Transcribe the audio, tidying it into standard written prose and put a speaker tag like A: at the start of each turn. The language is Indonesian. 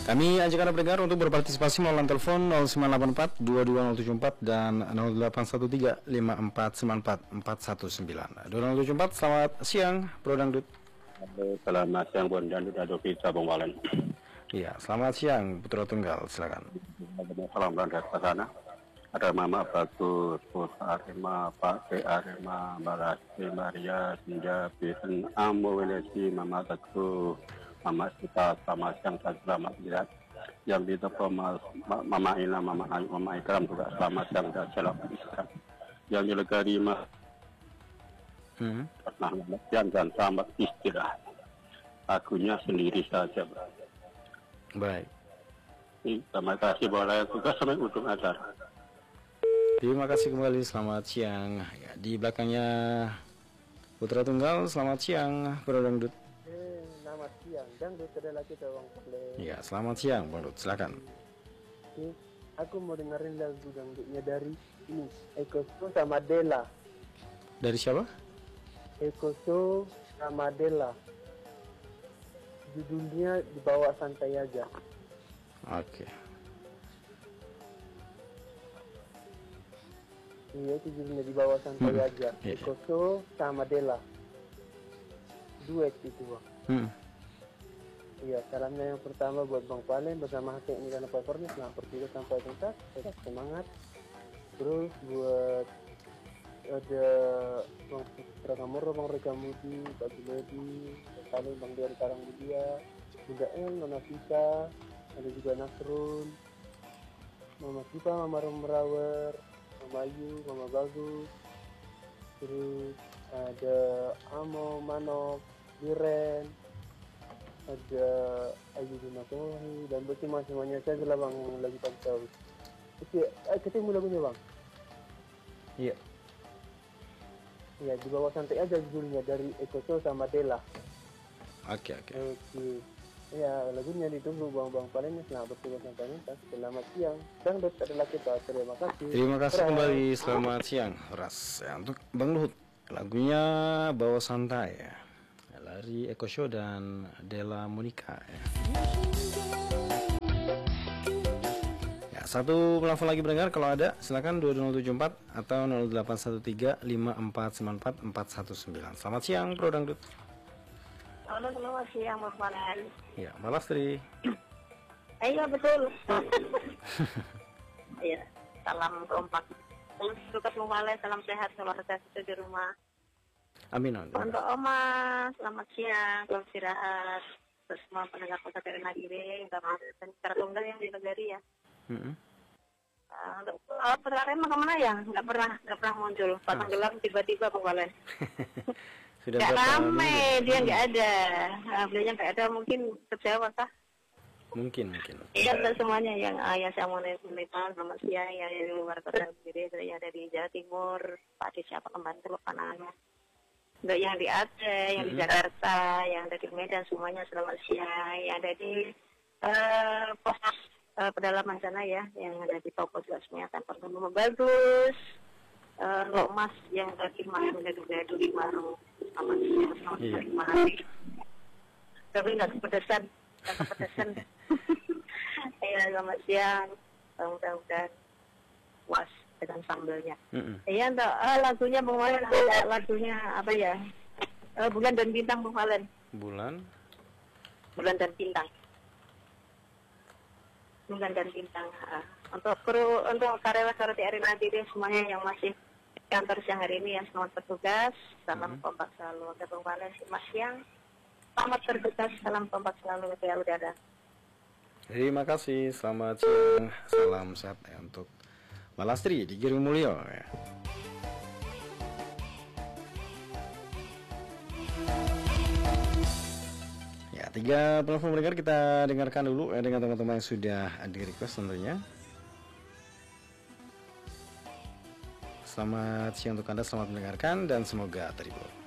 A: Kami ajak Anda pendengar untuk berpartisipasi melalui telepon 0984 22074 dan 0813 5494 419. 2074, selamat siang, Bro Dangdut.
B: Selamat siang, Bro Dangdut, ada Pizza Bung Walen.
A: Iya, selamat siang, Putra Tunggal, silakan.
B: Salam berangkat ke sana. Ada Mama Bagus, Putra Arema, Pak T Arema, Barasi, Maria, Sinja, Bisen, Amo, Welesi, Mama Teguh, Mama Sita, sama siang dan selamat lihat. Yang di toko Mama Ina, Mama Ikram juga selamat siang dan selamat lihat. Yang di Legari dan selamat istirahat. Lagunya sendiri saja, Bro.
A: Baik.
B: Terima kasih boleh juga sampai ujung acara.
A: Terima kasih kembali, selamat siang. Ya, di belakangnya Putra Tunggal, selamat siang, Bro Dangdut.
C: Selamat siang, Dangdut adalah kita Bang Pale.
A: Ya, selamat siang, Bang Dut, silakan.
C: Aku mau dengerin lagu dangdutnya dari ini, Ekoso sama Dela.
A: Dari siapa?
C: Ekoso sama Dela. Judulnya Dibawa Santai Aja.
A: Oke.
C: Iya, itu judulnya Dibawa Santai Aja.
A: Iya.
C: Ekoso sama Dela. Duet itu, Bang. Iya, salamnya yang pertama buat Bang Palen bersama Hakik ini dan Pak Kornis. Selamat bertugas sampai tuntas, tetap semangat. Terus buat ada Bang Putra Kamoro, Bang Reka Mudi, Pak Juledi, Bang Palen, Bang Diari Karangmudia, Bunda El, Nona Vika, ada juga Nasrul, Mama Sipa, Mama Romrawer, Mama Ayu, Mama Bagus, terus ada Amo, Manok, Diren, ada Ayu Dunakohi, dan berterima semuanya saya adalah Bang lagi pantau. Oke, ketemu lagunya Bang.
A: Iya.
C: Iya, Dibawa Santai Aja judulnya dari Ekoso sama Dela.
A: Oke.
C: Ya, lagunya ditunggu Bang Palen. Selamat bertugas sampai tuntas. Selamat siang. Dangdut adalah kita. Terima kasih.
A: Terima kasih kembali, selamat siang. Ras ya, untuk Bang Luhut, lagunya Bawa Santai ya, dari Eko Show dan Della Monica ya. Ya, satu telepon lagi pendengar, kalau ada silakan 2074 atau 0813 5494 419. Selamat siang, Bro Dangdut.
D: Halo, selamat siang, Bang Palen.
A: Ya, Mbak Lastri.
D: Iya, betul. Iya, salam kompak. Salam suka Bang Palen, salam sehat, keluarga kita di rumah.
A: Amin.
D: Untuk Oma, selamat siang, selamat istirahat. Terus semua pendengar kota Terina Giri, nggak mau secara tunggal yang di negari ya. Untuk Putra Arema kemana ya? Nggak pernah muncul. Pasang gelar tiba-tiba Bang Palen.
A: Sudah
D: nggak rame, dia nggak ada. Beliaunya nggak ada, mungkin kecewa kah?
A: Mungkin.
D: Iya, semuanya yang saya mau menelepon, selamat siang, yang di luar kota sendiri, yang ada di Jawa Timur, Pak di siapa kembali lupa namanya. Untuk yang di Aceh, yang di Jakarta, yang ada di Medan, semuanya selamat siang. Yang ada di pos pedalaman sana ya, yang ada di Papua juga semuanya tanpa rumah bagus. Mas yang dari Malang, dari Malang, selamat siang. Tapi nggak kepedesan. Ya, selamat siang. Mudah-mudahan puas dengan sambelnya. Iya, untuk lagunya Bang Valen, ada lagunya apa ya? Bulan dan Bintang, Bang Valen. Bulan dan Bintang. Bulan dan Bintang. Untuk kru, untuk karyawan Soroti Arena Diri semuanya yang masih kantor siang hari ini yang selamat bertugas. Salam kompak selalu. Oke, Bang Valen, selamat siang. Selamat bertugas, salam kompak selalu ya udara.
A: Terima kasih, selamat siang, salam sehat ya untuk Mbak Lastri di Giring Mulyo ya. Ya, 3 telepon pendengar kita dengarkan dulu ya, dengan teman-teman yang sudah di request tentunya. Selamat siang untuk Anda, selamat mendengarkan dan semoga terhibur.